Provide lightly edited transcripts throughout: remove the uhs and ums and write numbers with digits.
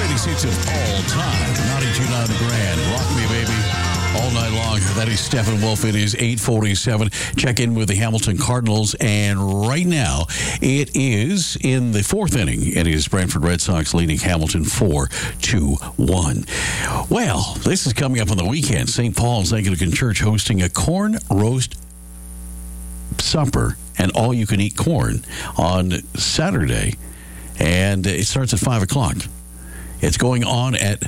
greatest hits of all time. 92.9 The Grand. Rock me, baby. All night long. That is Stephen Wolf. It is 8:47. Check in with the Hamilton Cardinals. And right now, it is in the fourth inning. It is Brantford Red Sox leading Hamilton 4-1. Well, this is coming up on the weekend. St. Paul's Anglican Church hosting a corn roast supper and all-you-can-eat corn on Saturday. And it starts at 5 o'clock. It's going on at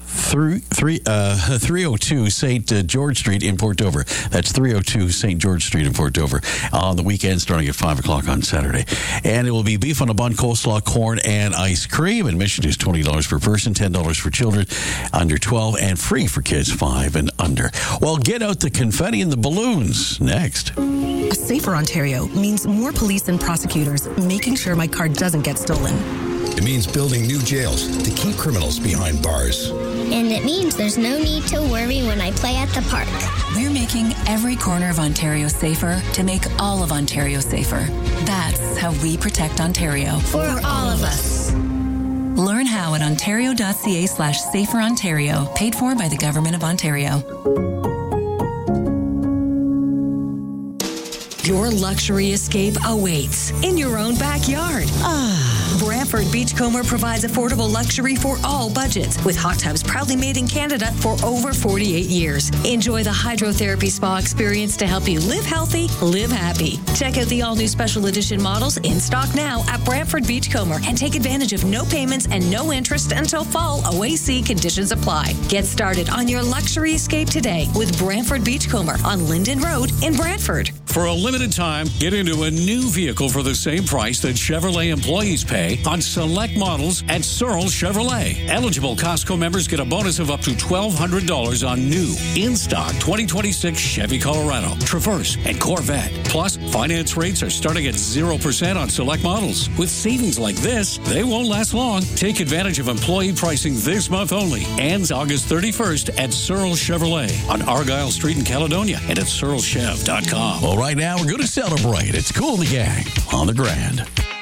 302 St. George Street in Port Dover. That's 302 St. George Street in Port Dover on the weekend starting at 5 o'clock on Saturday. And it will be beef on a bun, coleslaw, corn, and ice cream. Admission is $20 per person, $10 for children under 12, and free for kids 5 and under. Well, get out the confetti and the balloons next. A safer Ontario means more police and prosecutors making sure my car doesn't get stolen. It means building new jails to keep criminals behind bars. And it means there's no need to worry when I play at the park. We're making every corner of Ontario safer to make all of Ontario safer. That's how we protect Ontario. For all of us. Learn how at ontario.ca/saferontario, paid for by the Government of Ontario. Your luxury escape awaits in your own backyard. Brantford Beachcomber provides affordable luxury for all budgets, with hot tubs proudly made in Canada for over 48 years. Enjoy the hydrotherapy spa experience to help you live healthy, live happy. Check out the all-new special edition models in stock now at Brantford Beachcomber and take advantage of no payments and no interest until fall. OAC conditions apply. Get started on your luxury escape today with Brantford Beachcomber on Linden Road in Brantford. For a limited time, get into a new vehicle for the same price that Chevrolet employees pay on select models at Searle Chevrolet. Eligible Costco members get a bonus of up to $1,200 on new, in-stock 2026 Chevy Colorado, Traverse, and Corvette. Plus, finance rates are starting at 0% on select models. With savings like this, they won't last long. Take advantage of employee pricing this month only. Ends August 31st at Searle Chevrolet on Argyle Street in Caledonia and at searlechev.com. Well, right now, we're going to celebrate. It's Cool in the Gang on the Grand.